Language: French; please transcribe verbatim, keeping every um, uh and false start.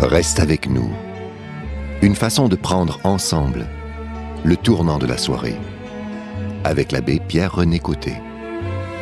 Reste avec nous. Une façon de prendre ensemble le tournant de la soirée. Avec l'abbé Pierre-René Côté.